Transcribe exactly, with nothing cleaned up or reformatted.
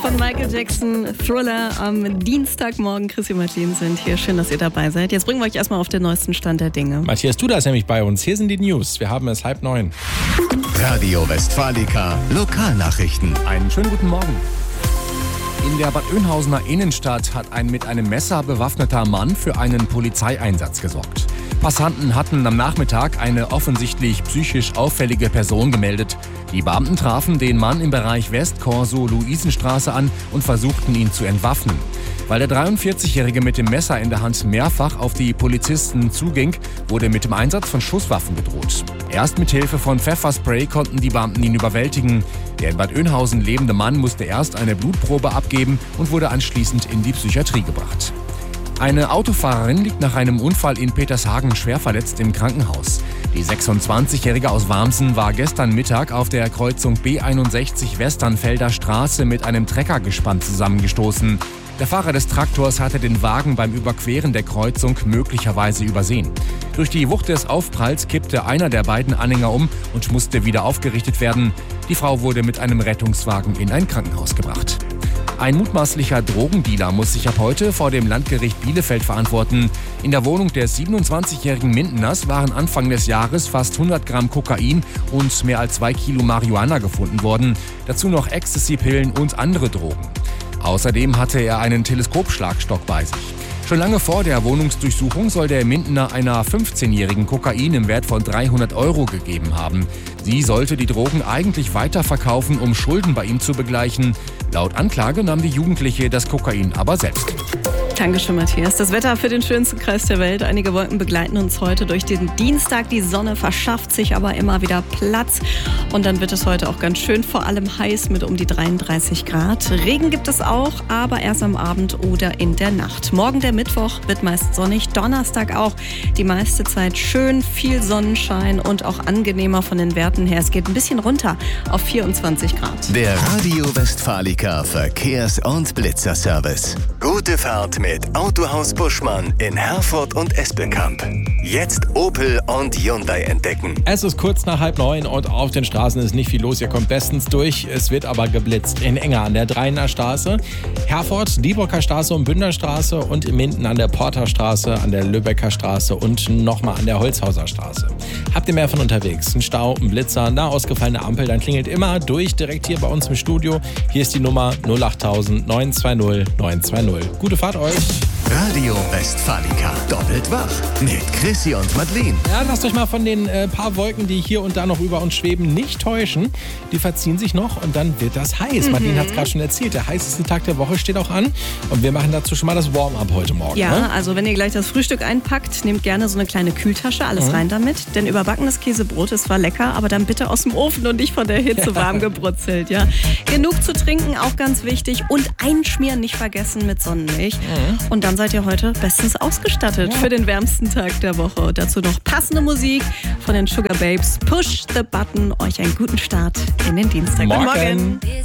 von Michael Jackson, Thriller am Dienstagmorgen. Chrissy und Martin sind hier. Schön, dass ihr dabei seid. Jetzt bringen wir euch erstmal auf den neuesten Stand der Dinge. Matthias, du da ist nämlich bei uns. Hier sind die News. Wir haben es halb neun. Radio Westfalica Lokalnachrichten. Einen schönen guten Morgen. In der Bad Oeynhausener Innenstadt hat ein mit einem Messer bewaffneter Mann für einen Polizeieinsatz gesorgt. Passanten hatten am Nachmittag eine offensichtlich psychisch auffällige Person gemeldet. Die Beamten trafen den Mann im Bereich Westkorso-Luisenstraße an und versuchten, ihn zu entwaffnen. Weil der dreiundvierzigjährige mit dem Messer in der Hand mehrfach auf die Polizisten zuging, wurde mit dem Einsatz von Schusswaffen gedroht. Erst mit Hilfe von Pfefferspray konnten die Beamten ihn überwältigen. Der in Bad Oeynhausen lebende Mann musste erst eine Blutprobe abgeben und wurde anschließend in die Psychiatrie gebracht. Eine Autofahrerin liegt nach einem Unfall in Petershagen schwer verletzt im Krankenhaus. Die sechsundzwanzigjährige aus Warmsen war gestern Mittag auf der Kreuzung B einundsechzig Westernfelder Straße mit einem Treckergespann zusammengestoßen. Der Fahrer des Traktors hatte den Wagen beim Überqueren der Kreuzung möglicherweise übersehen. Durch die Wucht des Aufpralls kippte einer der beiden Anhänger um und musste wieder aufgerichtet werden. Die Frau wurde mit einem Rettungswagen in ein Krankenhaus gebracht. Ein mutmaßlicher Drogendealer muss sich ab heute vor dem Landgericht Bielefeld verantworten. In der Wohnung des siebenundzwanzigjährigen Mindeners waren Anfang des Jahres fast hundert Gramm Kokain und mehr als zwei Kilo Marihuana gefunden worden. Dazu noch Ecstasy-Pillen und andere Drogen. Außerdem hatte er einen Teleskopschlagstock bei sich. Schon lange vor der Wohnungsdurchsuchung soll der Mindener einer fünfzehnjährigen Kokain im Wert von dreihundert Euro gegeben haben. Sie sollte die Drogen eigentlich weiterverkaufen, um Schulden bei ihm zu begleichen. Laut Anklage nahm die Jugendliche das Kokain aber selbst. Dankeschön, Matthias. Das Wetter für den schönsten Kreis der Welt. Einige Wolken begleiten uns heute durch den Dienstag. Die Sonne verschafft sich aber immer wieder Platz. Und dann wird es heute auch ganz schön, vor allem heiß mit um die dreiunddreißig Grad. Regen gibt es auch, aber erst am Abend oder in der Nacht. Morgen der Mittwoch wird meist sonnig. Donnerstag auch die meiste Zeit schön, viel Sonnenschein und auch angenehmer von den Werten her. Es geht ein bisschen runter auf vierundzwanzig Grad. Der Radio Westfalica Verkehrs- und Blitzerservice. Gute Fahrt mit Autohaus Buschmann in Herford und Espelkamp. Jetzt Opel und Hyundai entdecken. Es ist kurz nach halb neun und auf den Straßen ist nicht viel los. Ihr kommt bestens durch. Es wird aber geblitzt. In Enger an der Dreiener Straße, Herford, Dieburger Straße und Bünderstraße und in Minden an der Porterstraße, an der Lübecker Straße und nochmal an der Holzhauser Straße. Habt ihr mehr von unterwegs? Ein Stau, ein Blitzer, eine ausgefallene Ampel, dann klingelt immer durch direkt hier bei uns im Studio. Hier ist die Nummer null acht null null neun zwei null neun zwei null. Gute Fahrt euch. Radio Westfalica. Doppelt wach. Mit Chrissy und Madeleine. Ja, lasst euch mal von den äh, paar Wolken, die hier und da noch über uns schweben, nicht täuschen. Die verziehen sich noch und dann wird das heiß. Mhm. Madeleine hat es gerade schon erzählt. Der heißeste Tag der Woche steht auch an. Und wir machen dazu schon mal das Warm-up heute Morgen. Ja, ne? Also wenn ihr gleich das Frühstück einpackt, nehmt gerne so eine kleine Kühltasche, alles mhm. rein damit. Denn überbackenes Käsebrot ist zwar lecker, aber dann bitte aus dem Ofen und nicht von der Hitze warm gebrutzelt. Ja. Genug zu trinken, auch ganz wichtig. Und einschmieren nicht vergessen mit Sonnenmilch. Mhm. Und dann seid ihr heute bestens ausgestattet ja. für den wärmsten Tag der Woche. Und dazu noch passende Musik von den Sugar Babes. Push the button. Euch einen guten Start in den Dienstag. Morgen. Guten Morgen.